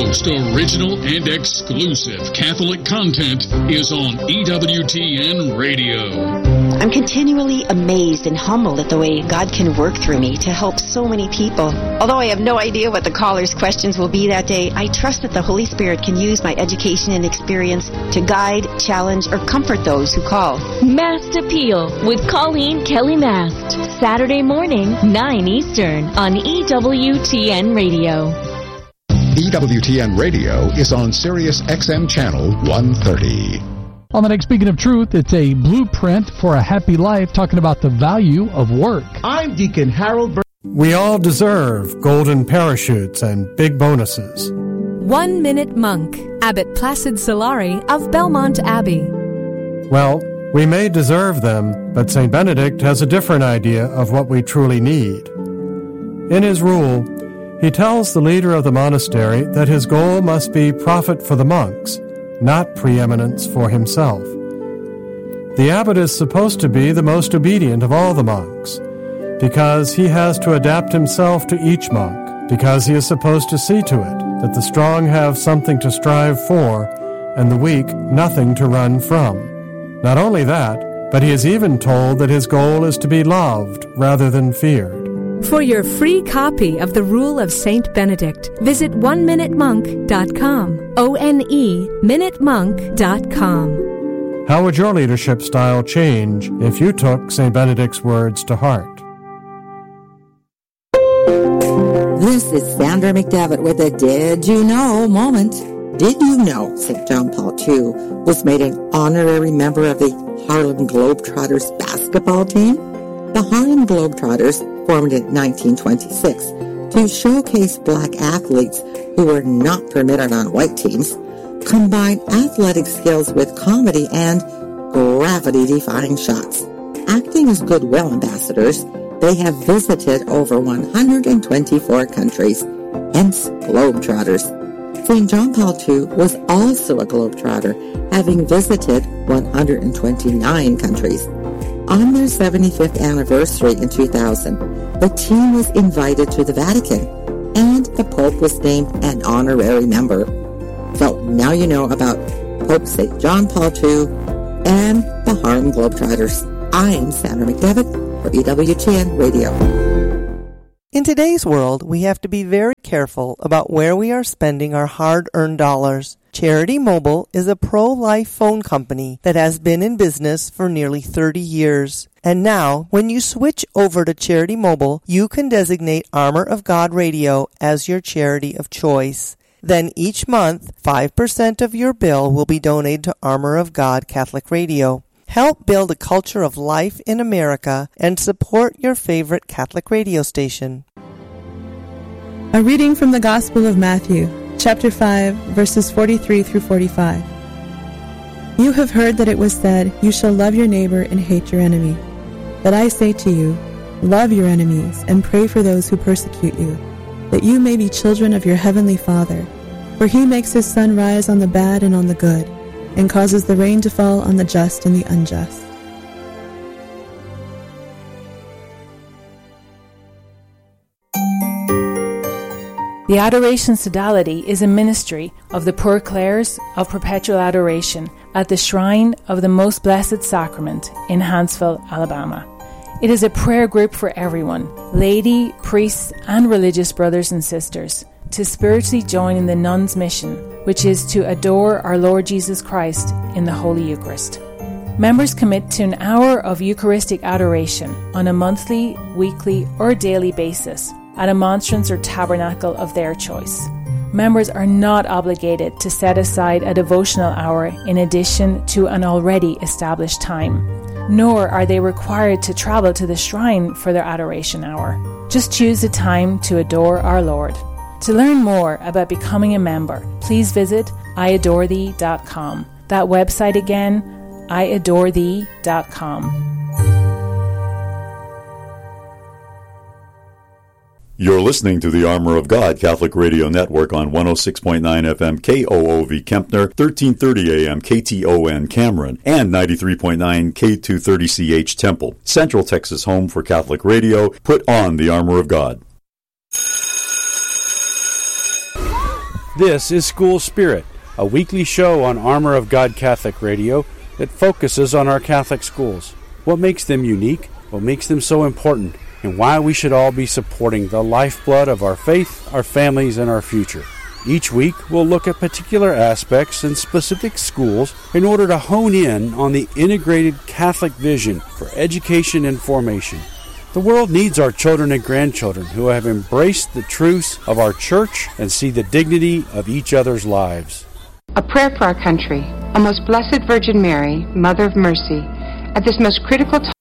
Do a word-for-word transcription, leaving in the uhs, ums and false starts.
most original and exclusive Catholic content is on E W T N Radio. I'm continually amazed and humbled at the way God can work through me to help so many people. Although I have no idea what the callers' questions will be that day, I trust that the Holy Spirit can use my education and experience to guide, challenge, or comfort those who call. Masked Appeal with Colleen Kelly Mast. Saturday morning, nine Eastern on E W T N Radio. E W T N Radio is on Sirius X M Channel one thirty. On the next Speaking of Truth, it's a blueprint for a happy life, talking about the value of work. I'm Deacon Harold Bur- We all deserve golden parachutes and big bonuses. One Minute Monk, Abbot Placid Solari of Belmont Abbey. Well, we may deserve them, but Saint Benedict has a different idea of what we truly need. In his rule, he tells the leader of the monastery that his goal must be profit for the monks, not preeminence for himself. The abbot is supposed to be the most obedient of all the monks, because he has to adapt himself to each monk, because he is supposed to see to it that the strong have something to strive for, and the weak nothing to run from. Not only that, but he is even told that his goal is to be loved rather than feared. For your free copy of the Rule of Saint Benedict, visit one minute monk dot com. O N E, minute monk dot com. How would your leadership style change if you took Saint Benedict's words to heart? This is Sandra McDevitt with a Did You Know moment. Did you know Saint John Paul the Second was made an honorary member of the Harlem Globetrotters basketball team? The Harlem Globetrotters formed in nineteen twenty-six to showcase black athletes who were not permitted on white teams, combine athletic skills with comedy and gravity-defying shots. Acting as goodwill ambassadors, they have visited over one hundred twenty-four countries, hence Globetrotters. Saint John Paul the Second was also a Globetrotter, having visited one hundred twenty-nine countries. On their seventy-fifth anniversary in two thousand, the team was invited to the Vatican, and the Pope was named an honorary member. So now you know about Pope Saint John Paul the Second and the Harlem Globetrotters. I'm Sandra McDevitt for E W T N Radio. In today's world, we have to be very careful about where we are spending our hard-earned dollars. Charity Mobile is a pro-life phone company that has been in business for nearly thirty years. And now, when you switch over to Charity Mobile, you can designate Armor of God Radio as your charity of choice. Then each month, five percent of your bill will be donated to Armor of God Catholic Radio. Help build a culture of life in America and support your favorite Catholic radio station. A reading from the Gospel of Matthew, chapter five, verses forty-three through forty-five. You have heard that it was said, "You shall love your neighbor and hate your enemy." But I say to you, love your enemies and pray for those who persecute you, that you may be children of your heavenly Father. For he makes his sun rise on the bad and on the good, and causes the rain to fall on the just and the unjust. The Adoration Sodality is a ministry of the Poor Clares of Perpetual Adoration at the Shrine of the Most Blessed Sacrament in Huntsville, Alabama. It is a prayer group for everyone, laity, priests, and religious brothers and sisters, to spiritually join in the nuns' mission, which is to adore our Lord Jesus Christ in the Holy Eucharist. Members commit to an hour of Eucharistic adoration on a monthly, weekly, or daily basis at a monstrance or tabernacle of their choice. Members are not obligated to set aside a devotional hour in addition to an already established time, nor are they required to travel to the shrine for their adoration hour. Just choose a time to adore our Lord. To learn more about becoming a member, please visit I adore thee dot com. That website again, I adore thee dot com. You're listening to the Armor of God Catholic Radio Network on one oh six point nine F M K O O V Kempner, thirteen thirty A M K T O N Cameron, and ninety-three point nine K two thirty C H Temple. Central Texas home for Catholic radio. Put on the Armor of God. This is School Spirit, a weekly show on Armor of God Catholic Radio that focuses on our Catholic schools. What makes them unique, what makes them so important, and why we should all be supporting the lifeblood of our faith, our families, and our future. Each week, we'll look at particular aspects in specific schools in order to hone in on the integrated Catholic vision for education and formation. The world needs our children and grandchildren who have embraced the truths of our church and see the dignity of each other's lives. A prayer for our country. O most blessed Virgin Mary, Mother of Mercy, at this most critical time